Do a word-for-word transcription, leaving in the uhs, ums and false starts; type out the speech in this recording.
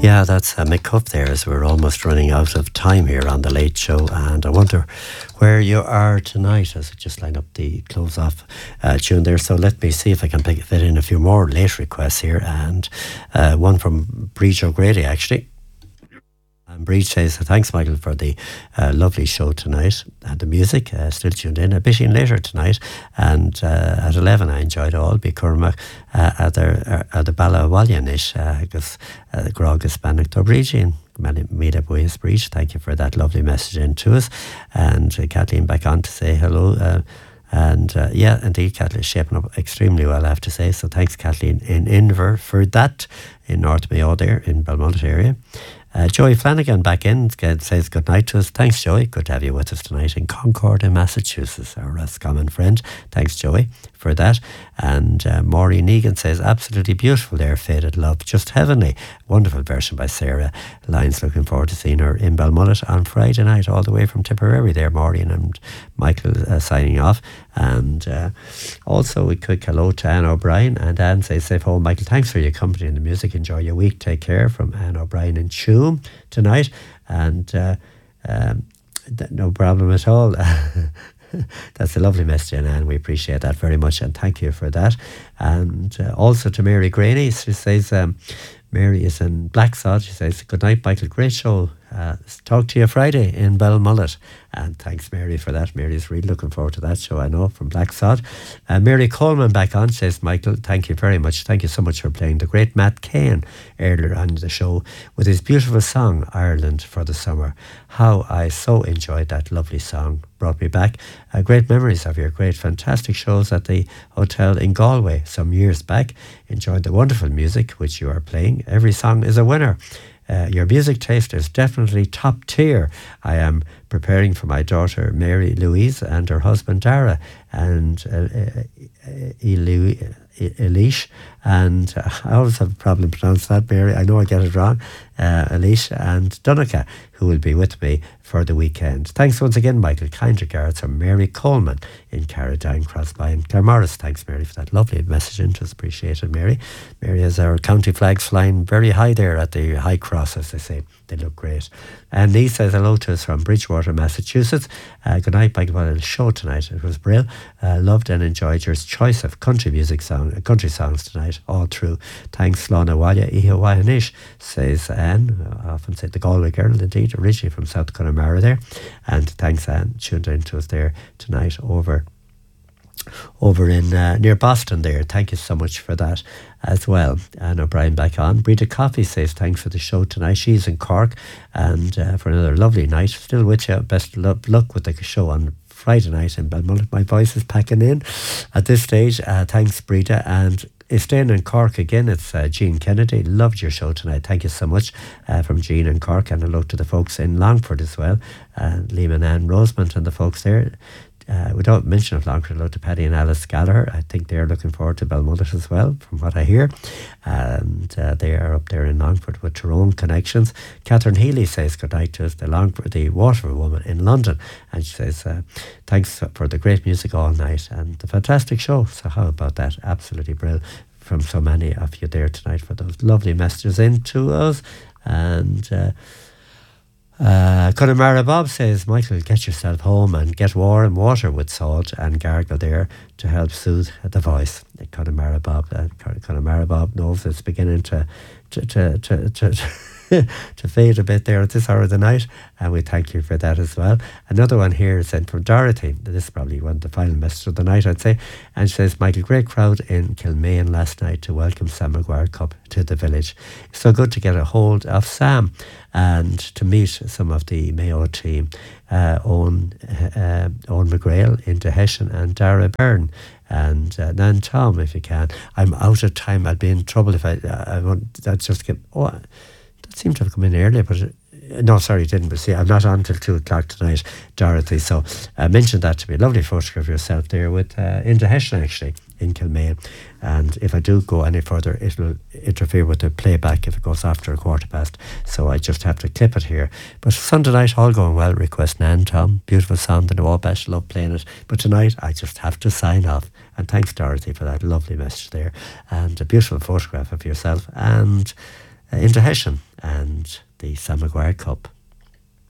Yeah, that's uh, Mick Cuff there, as we're almost running out of time here on The Late Show. And I wonder where you are tonight, as I just line up the close off uh, tune there. So let me see if I can pick, fit in a few more late requests here. And uh, one from Breach O'Grady, actually. And Breach says, thanks, Michael, for the uh, lovely show tonight. And the music, uh, still tuned in. A bit in later tonight. And uh, at eleven, I enjoyed all. Bicurma at the Bala Walyanish, agus Grog Hispanic Dobrigin. Meet Buis Breach. Thank you for that lovely message in to us. And uh, Kathleen back on to say hello. Uh, And uh, yeah, indeed, Kathleen is shaping up extremely well, I have to say. So thanks, Kathleen, in Inver for that, in North Mayo there, in Belmont area. Uh, Joey Flanagan back in, says good night to us. Thanks, Joey. Good to have you with us tonight in Concord in Massachusetts, our Roscommon friend. Thanks, Joey, for that. And uh, Maureen Egan says, absolutely beautiful there, Faded Love, just heavenly. Wonderful version by Sarah Lyons. Looking forward to seeing her in Belmullet on Friday night, all the way from Tipperary there, Maureen and Michael uh, signing off. And uh, also a quick hello to Anne O'Brien. And Anne says, safe home, Michael, thanks for your company and the music. Enjoy your week. Take care, from Anne O'Brien in Tuam tonight. And uh, um, th- no problem at all. That's a lovely message, Anne. We appreciate that very much, and thank you for that. And uh, also to Mary Graney, she says, um, Mary is in Blacksod. She says, good night, Michael. Great show. Uh, talk to you Friday in Belmullet. And thanks, Mary, for that. Mary's really looking forward to that show, I know, from Blacksod. Uh, Mary Coleman back on says, Michael, thank you very much. Thank you so much for playing the great Matt Cain earlier on the show with his beautiful song, Ireland for the Summer. How I so enjoyed that lovely song. Brought me back uh, great memories of your great, fantastic shows at the hotel in Galway some years back. Enjoyed the wonderful music which you are playing. Every song is a winner. Uh, your music taste is definitely top tier. I am preparing for my daughter Mary Louise and her husband Dara and uh, uh, Elish, and uh, I always have a problem pronouncing that, Mary. I know I get it wrong. Uh, Elish and Donica, who will be with me for the weekend. Thanks once again, Michael. Kind regards from Mary Coleman in Carradine, Crossby and Claremorris. Thanks, Mary, for that lovely message. It was appreciated, Mary. Mary has our county flags flying very high there at the High Cross, as they say. They look great. And Lee says hello to us from Bridgewater, Massachusetts. Uh, good night, Michael. What a show tonight. It was brilliant. Uh, loved and enjoyed your choice of country music song, uh, country songs tonight, all through. Thanks, Lana Waya Ihawahanish, says Anne. I often say the Galway girl, indeed, originally from South Connemara there. And thanks, Anne, tuned in to us there tonight over over in uh, near Boston there. Thank you so much for that as well. Anne O'Brien back on. Brita Coffey says thanks for the show tonight. She's in Cork, and uh, for another lovely night. Still with you. Best of luck with the show on Friday night in Belmullet. My voice is packing in at this stage. Uh, thanks, Brita. And staying in Cork again, it's uh, Jean Kennedy. Loved your show tonight. Thank you so much uh, from Jean in Cork, and hello to the folks in Longford as well. Uh, Liam and Anne Rosemont and the folks there. Uh, we don't mention of Longford. Hello to Paddy and Alice Gallagher. I think they're looking forward to Belmullet as well, from what I hear. And uh, they are up there in Longford with Tyrone connections. Catherine Healy says good night to us, the Longford, the Waterford woman in London. And she says, uh, thanks for the great music all night and the fantastic show. So how about that? Absolutely brilliant from so many of you there tonight for those lovely messages in to us. And uh, Uh, Connemara Bob says, Michael, get yourself home and get warm water with salt and gargle there to help soothe the voice. Connemara Bob, uh, Connemara Bob knows it's beginning to to to to, to, to fade a bit there at this hour of the night, and we thank you for that as well. Another one here is sent from Dorothy. This is probably one of the final messages of the night, I'd say. And she says, Michael, great crowd in Kilmaine last night to welcome Sam Maguire Cup to the village. It's so good to get a hold of Sam and to meet some of the Mayo team, uh, Owen, uh, Owen McGrail into Hessian and Dara Byrne and uh, Nan Tom, if you can. I'm out of time. I'd be in trouble if I, uh, I want, I'd just get, oh, that seemed to have come in earlier, but it, no, sorry, it didn't. But see, I'm not on till two o'clock tonight, Dorothy. So uh, mention that to me. Lovely photograph of yourself there with uh, into Hessian, actually, in Kilmaine. And if I do go any further, it will interfere with the playback if it goes after a quarter past. So I just have to clip it here. But Sunday night, all going well. Request Nan Tom. Beautiful song, the Wabash. Love playing it. But tonight, I just have to sign off. And thanks, Dorothy, for that lovely message there. And a beautiful photograph of yourself. And uh, into Hessian. And the Sam Maguire Cup.